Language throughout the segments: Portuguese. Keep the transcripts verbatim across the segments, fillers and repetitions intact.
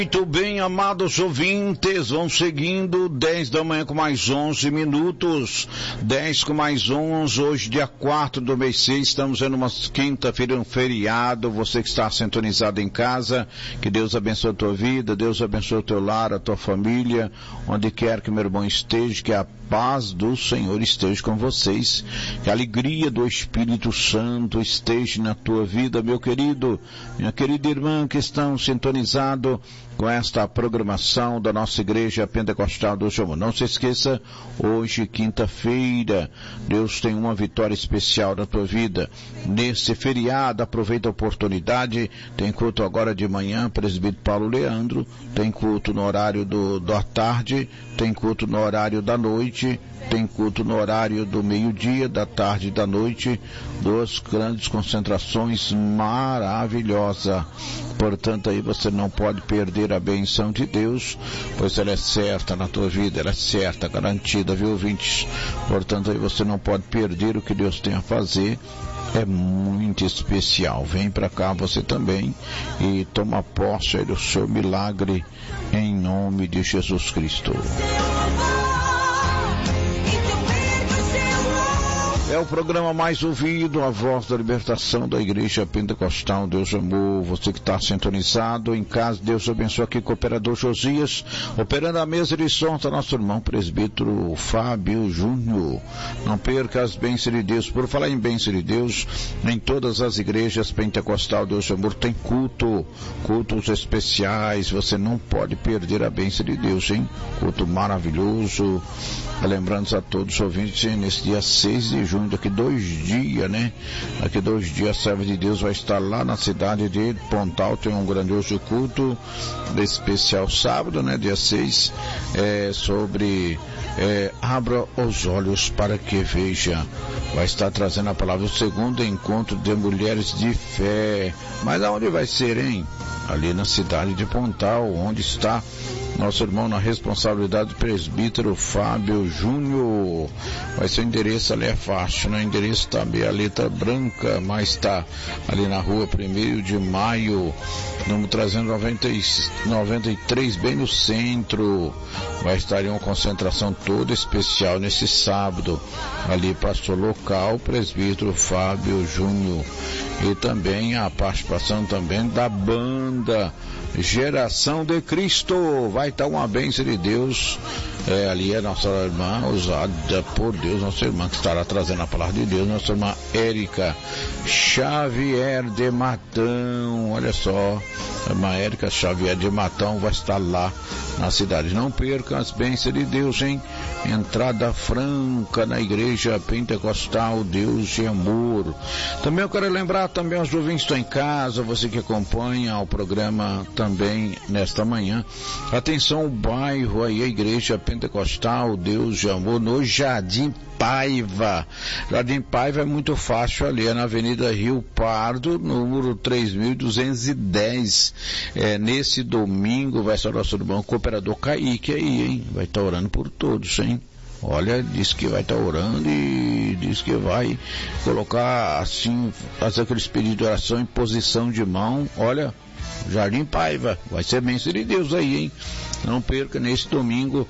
Muito bem, amados ouvintes, vão seguindo, dez da manhã com mais onze minutos, dez com mais onze, hoje dia quatro do mês seis, estamos em uma quinta-feira, um feriado, você que está sintonizado em casa, que Deus abençoe a tua vida, Deus abençoe o teu lar, a tua família, onde quer que meu irmão esteja, que a paz do Senhor esteja com vocês, que a alegria do Espírito Santo esteja na tua vida, meu querido, minha querida irmã que estão sintonizados com esta programação da nossa Igreja Pentecostal do Senhor. Não se esqueça, hoje, quinta-feira, Deus tem uma vitória especial na tua vida. Nesse feriado, aproveita a oportunidade, tem culto agora de manhã, presbítero Paulo Leandro, tem culto no horário do, da tarde, tem culto no horário da noite, tem culto no horário do meio-dia, da tarde e da noite, duas grandes concentrações maravilhosas. Portanto, aí você não pode perder a benção de Deus, pois ela é certa na tua vida, ela é certa, garantida, viu, ouvintes? Portanto, aí você não pode perder o que Deus tem a fazer, é muito especial. Vem para cá você também e toma posse aí do seu milagre, em nome de Jesus Cristo. É o programa mais ouvido, a voz da libertação da Igreja Pentecostal Deus Amor. Você que está sintonizado em casa, Deus abençoe aqui com o operador Josias, operando a mesa de som, tá nosso irmão presbítero Fábio Júnior. Não perca as bênçãos de Deus. Por falar em bênçãos de Deus, em todas as igrejas Pentecostal Deus Amor tem culto, cultos especiais, você não pode perder a bênção de Deus, hein? Culto maravilhoso. Lembrando a todos os ouvintes, nesse dia seis de junho, daqui dois dias, né? Daqui dois dias, a serva de Deus vai estar lá na cidade de Pontal, tem um grandioso culto especial sábado, né? Dia seis, é, sobre é, abra os olhos para que veja. Vai estar trazendo a palavra, o segundo encontro de mulheres de fé. Mas aonde vai ser, hein? Ali na cidade de Pontal, onde está nosso irmão na responsabilidade do presbítero Fábio Júnior. Vai ser o endereço ali, é fácil, né? O endereço está bem a letra branca, mas está ali na rua primeiro de maio, número trezentos e noventa e três, bem no centro. Vai estar em uma concentração toda especial nesse sábado. Ali, pastor local, presbítero Fábio Júnior. E também a participação também da banda Geração de Cristo. Vai estar uma bênção de Deus. É, ali é nossa irmã usada por Deus, nossa irmã que estará trazendo a palavra de Deus, nossa irmã Érica Xavier de Matão. Olha só, a irmã Érica Xavier de Matão vai estar lá na cidade. Não perca as bênçãos de Deus, hein? Entrada franca na Igreja Pentecostal Deus de Amor. Também eu quero lembrar também os ouvintes que estão em casa, você que acompanha o programa também nesta manhã. Atenção, o bairro aí, a Igreja Pentecostal Deus de Amor, no Jardim Paiva. Jardim Paiva é muito fácil ali, é na Avenida Rio Pardo, número três mil duzentos e dez. É, nesse domingo vai ser nosso irmão cooperador Kaique aí, hein? Vai estar orando por todos, hein? Olha, diz que vai estar orando e diz que vai colocar assim, fazer aqueles pedidos de oração em posição de mão. Olha, Jardim Paiva, vai ser bênção de Deus aí, hein? Não perca nesse domingo,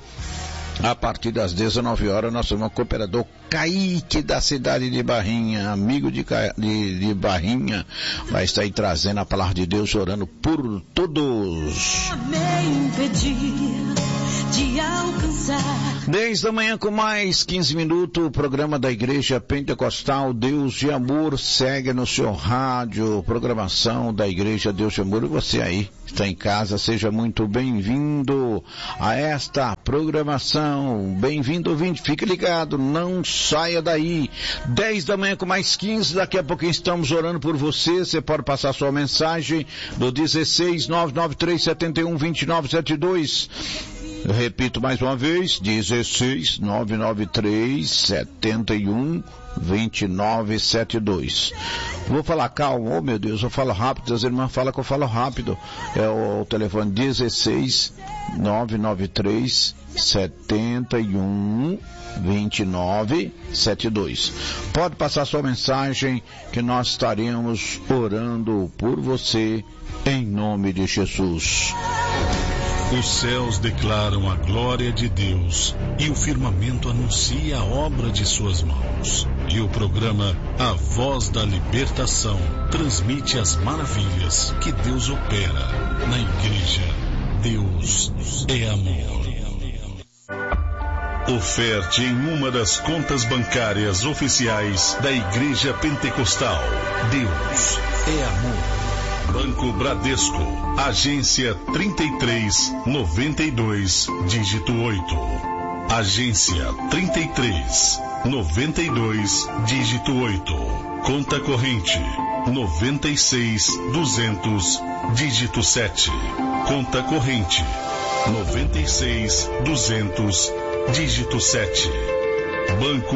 a partir das dezenove horas, nosso irmão cooperador Kaique da cidade de Barrinha, amigo de, de, de Barrinha, vai estar aí trazendo a palavra de Deus, orando por todos. Me impedir de alcançar. dez da manhã com mais quinze minutos, o programa da Igreja Pentecostal Deus de Amor segue no seu rádio, programação da Igreja Deus de Amor. E você aí está em casa, seja muito bem-vindo a esta programação. Bem-vindo, ouvinte, fique ligado, não saia daí. dez da manhã com mais quinze, daqui a pouquinho estamos orando por você. Você pode passar sua mensagem do dezesseis, nove nove três, sete um, dois nove sete dois. Eu repito mais uma vez, dezesseis, nove nove três, sete um, dois nove sete dois. Vou falar calmo, oh meu Deus, eu falo rápido, as irmãs falam que eu falo rápido. É o, o telefone dezesseis, nove nove três, sete um, dois nove sete dois. Pode passar sua mensagem que nós estaremos orando por você em nome de Jesus. Os céus declaram a glória de Deus e o firmamento anuncia a obra de suas mãos. E o programa A Voz da Libertação transmite as maravilhas que Deus opera na igreja. Deus é amor. Oferte em uma das contas bancárias oficiais da Igreja Pentecostal. Deus é amor. Banco Bradesco, agência trinta e três, noventa e dois, dígito oito. Agência trinta e três, noventa e dois, dígito oito. Conta corrente noventa e seis, duzentos, dígito sete. Conta corrente noventa e seis, duzentos, dígito sete. Banco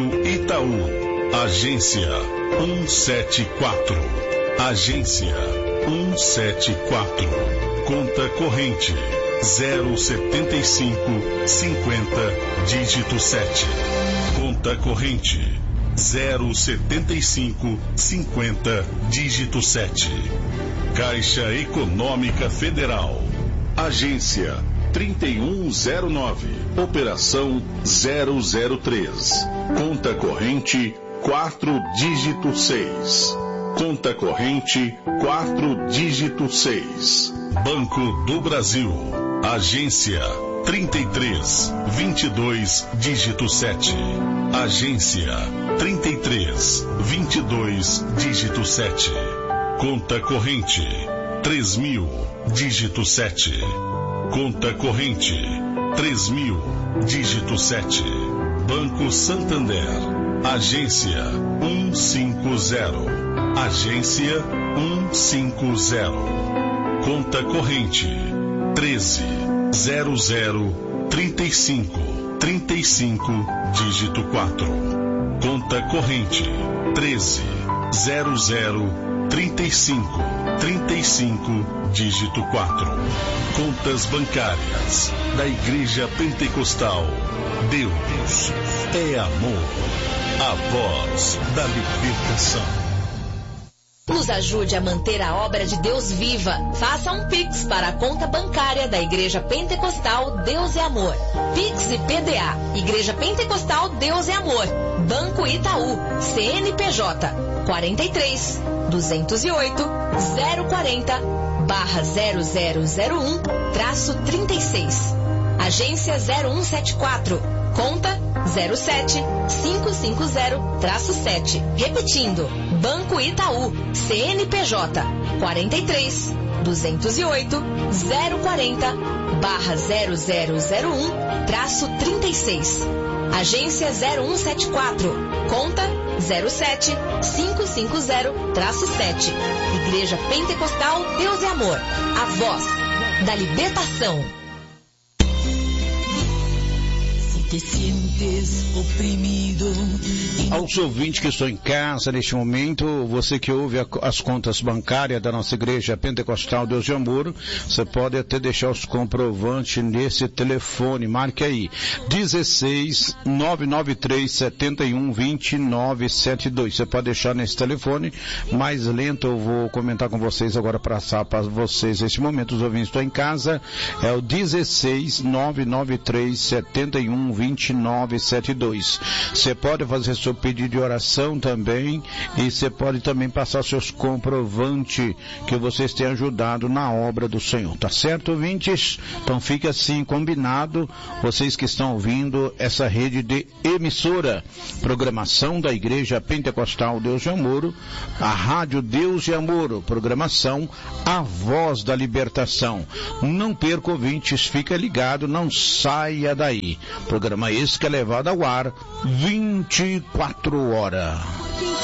Itaú, agência cento e setenta e quatro. Agência cento e setenta e quatro. Conta corrente zero setenta e cinco, cinquenta, dígito sete. Conta corrente zero setenta e cinco, cinquenta, dígito sete. Caixa Econômica Federal, agência trinta e um zero nove, operação zero zero três. Conta corrente quatro, dígito seis. Conta corrente quatro, dígito seis. Banco do Brasil, agência trinta e três, vinte e dois, dígito sete. Agência trinta e três, vinte e dois, dígito sete. Conta corrente três mil, dígito sete. Conta corrente três mil, dígito sete. Banco Santander, agência cento e cinquenta. Agência cento e cinquenta. Conta corrente treze, zero zero, trinta e cinco, trinta e cinco, dígito quatro. Conta corrente treze, zero zero, trinta e cinco, trinta e cinco, dígito quatro. Contas bancárias da Igreja Pentecostal. Deus é amor. A voz da libertação. Nos ajude a manter a obra de Deus viva. Faça um Pix para a conta bancária da Igreja Pentecostal Deus é Amor. Pix e P D A. Igreja Pentecostal Deus é Amor. Banco Itaú. C N P J. quarenta e três, duzentos e oito, zero quarenta, barra zero zero zero um, traço trinta e seis. Agência zero um sete quatro. Conta zero sete, cinco cinco zero, traço sete. Repetindo, Banco Itaú, C N P J, quarenta e três, duzentos e oito, zero quarenta, barra zero zero zero um, traço trinta e seis. Agência zero um sete quatro, conta zero sete, cinco cinco zero, traço sete. Igreja Pentecostal Deus é Amor, a voz da libertação. Te sientes oprimido. Aos ouvintes que estão em casa neste momento, você que ouve a, as contas bancárias da nossa Igreja Pentecostal Deus de Amor, você pode até deixar os comprovantes nesse telefone. Marque aí, dezesseis, nove nove três, sete um, dois nove sete dois. Você pode deixar nesse telefone. Mais lento eu vou comentar com vocês agora, para passar para vocês neste momento. Os ouvintes estão em casa, é o dezesseis, nove nove três, sete um, dois nove sete dois. Você pode fazer seu pedido de oração também, e você pode também passar seus comprovantes que vocês têm ajudado na obra do Senhor, tá certo, ouvintes? Então fica assim combinado, vocês que estão ouvindo essa rede de emissora, programação da Igreja Pentecostal Deus de Amor, a Rádio Deus de Amor, programação A Voz da Libertação. Não perca, ouvintes, fica ligado, não saia daí. Programa esse que é levado ao ar vinte e quatro horas.